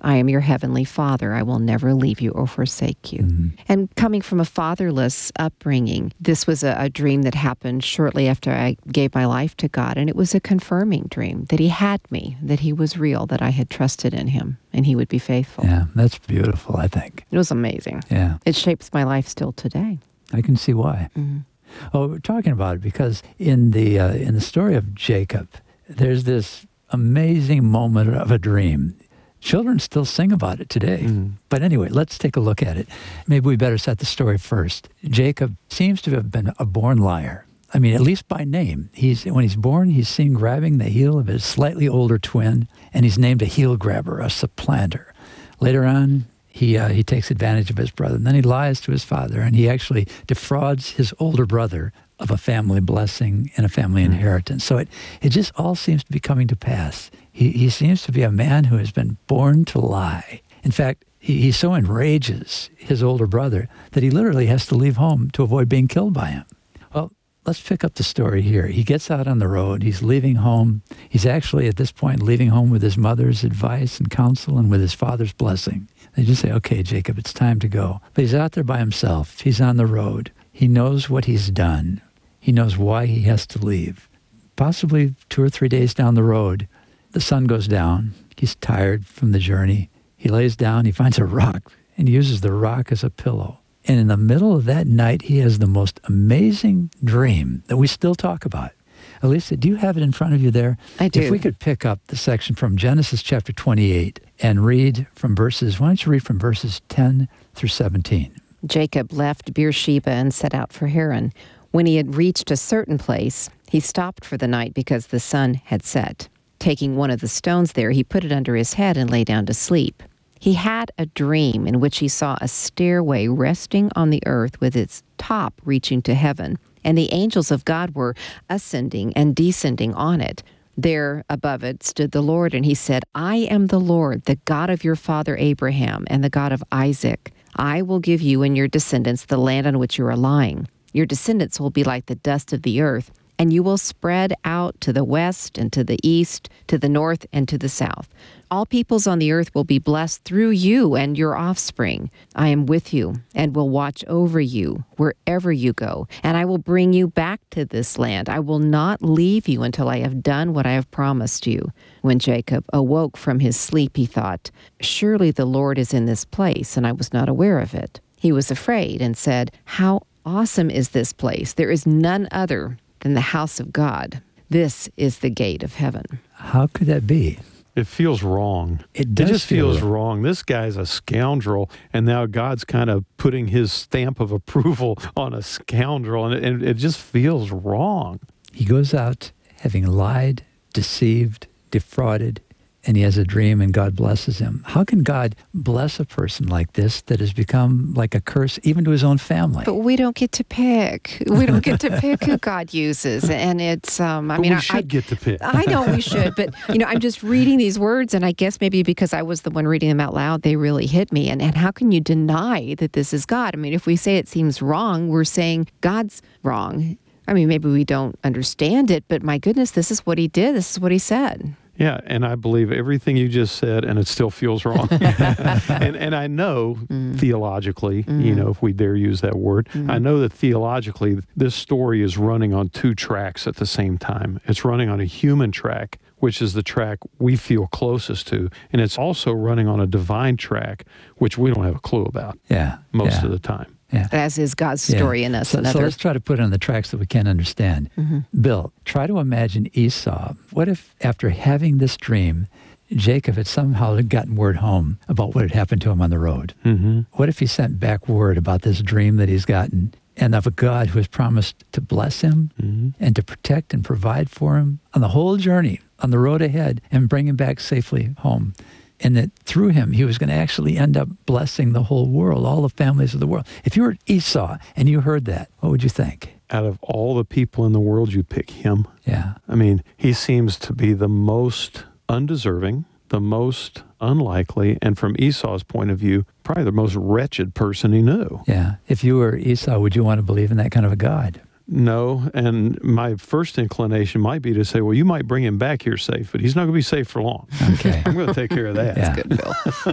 I am your heavenly Father. I will never leave you or forsake you. Mm-hmm. And coming from a fatherless upbringing, this was a dream that happened shortly after I gave my life to God. And it was a confirming dream that he had me, that he was real, that I had trusted in him, and he would be faithful. Yeah, that's beautiful, I think. It was amazing. Yeah. It shapes my life still today. I can see why. Mm-hmm. Oh, we're talking about it because in the story of Jacob, there's this amazing moment of a dream. Children still sing about it today. Mm. But anyway, let's take a look at it. Maybe we better set the story first. Jacob seems to have been a born liar. I mean, at least by name. When he's born, he's seen grabbing the heel of his slightly older twin, and he's named a heel grabber, a supplanter. Later on, he takes advantage of his brother, and then he lies to his father, and he actually defrauds his older brother of a family blessing and a family inheritance. So it just all seems to be coming to pass. He seems to be a man who has been born to lie. In fact, he so enrages his older brother that he literally has to leave home to avoid being killed by him. Well, let's pick up the story here. He gets out on the road. He's leaving home. He's actually, at this point, leaving home with his mother's advice and counsel and with his father's blessing. They just say, okay, Jacob, it's time to go. But he's out there by himself. He's on the road. He knows what he's done. He knows why he has to leave. Possibly 2 or 3 days down the road, the sun goes down. He's tired from the journey. He lays down. He finds a rock and he uses the rock as a pillow. And in the middle of that night, he has the most amazing dream that we still talk about. Elisa, do you have it in front of you there? I do. If we could pick up the section from Genesis chapter 28 and read from why don't you read from verses 10 through 17? Jacob left Beersheba and set out for Haran. When he had reached a certain place, he stopped for the night because the sun had set. Taking one of the stones there, he put it under his head and lay down to sleep. He had a dream in which he saw a stairway resting on the earth with its top reaching to heaven, and the angels of God were ascending and descending on it. There above it stood the Lord, and he said, I am the Lord, the God of your father Abraham and the God of Isaac. I will give you and your descendants the land on which you are lying. Your descendants will be like the dust of the earth, and you will spread out to the west and to the east, to the north and to the south. All peoples on the earth will be blessed through you and your offspring. I am with you and will watch over you wherever you go, and I will bring you back to this land. I will not leave you until I have done what I have promised you. When Jacob awoke from his sleep, he thought, surely the Lord is in this place, and I was not aware of it. He was afraid and said, how awesome is this place? There is none other than the house of God. This is the gate of heaven. How could that be? It feels wrong. It does just feel feels wrong. This guy's a scoundrel, and now God's kind of putting his stamp of approval on a scoundrel, and it just feels wrong. He goes out having lied, deceived, defrauded, and he has a dream and God blesses him. How can God bless a person like this that has become like a curse even to his own family? But we don't get to pick. We don't get to pick who God uses. And it's, we should get to pick. I know we should, but, I'm just reading these words, and I guess maybe because I was the one reading them out loud, they really hit me. And how can you deny that this is God? I mean, if we say it seems wrong, we're saying God's wrong. I mean, maybe we don't understand it, but my goodness, this is what he did. This is what he said. Yeah, and I believe everything you just said, and it still feels wrong. and I know theologically, if we dare use that word, I know that theologically this story is running on 2 tracks at the same time. It's running on a human track, which is the track we feel closest to, and it's also running on a divine track, which we don't have a clue about most of the time. Yeah. As is God's story in us. So let's try to put it on the tracks that we can understand. Bill, try to imagine Esau. What if, after having this dream, Jacob had somehow gotten word home about what had happened to him on the road? What if he sent back word about this dream that he's gotten and of a God who has promised to bless him and to protect and provide for him on the whole journey, on the road ahead, and bring him back safely home? And that through him, he was going to actually end up blessing the whole world, all the families of the world. If you were Esau and you heard that, what would you think? Out of all the people in the world, you'd pick him. Yeah. I mean, he seems to be the most undeserving, the most unlikely, and from Esau's point of view, probably the most wretched person he knew. Yeah. If you were Esau, would you want to believe in that kind of a God? No, and my first inclination might be to say, well, you might bring him back here safe, but he's not going to be safe for long. Okay. I'm going to take care of that. Yeah. That's good, Bill.